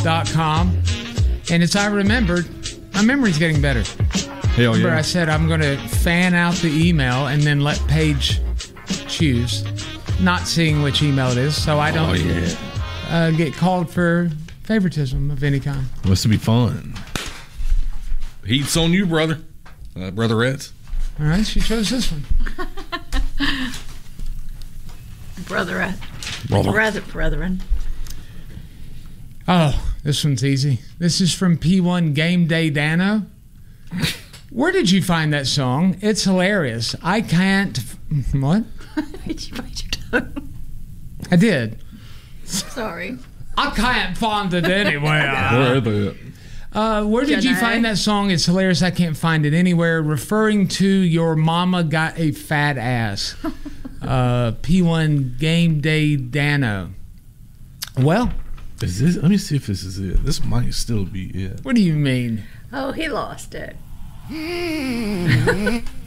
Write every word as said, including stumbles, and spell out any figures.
dot com. And as I remembered, my memory's getting better. Hell Remember yeah. I said I'm going to fan out the email and then let Paige choose, not seeing which email it is, so I don't Oh, yeah. uh, get called for favoritism of any kind. Must be fun. Heat's on you, brother. Uh, Brotherettes. All right, she chose this one. Brother, Brother. brother, brethren. Oh, this one's easy. This is from P one Game Day Dano. Where did you find that song? It's hilarious. I can't... What? Did you bite your tongue? I did. Sorry. I can't find it anywhere. Where are they at? Uh, where did you Janae? find that song? It's hilarious. I can't find it anywhere. Referring to your mama got a fat ass. Uh, P one Game Day Dano. Well, Is this? Let me see if this is it. This might still be it. what do you mean? Oh, he lost it.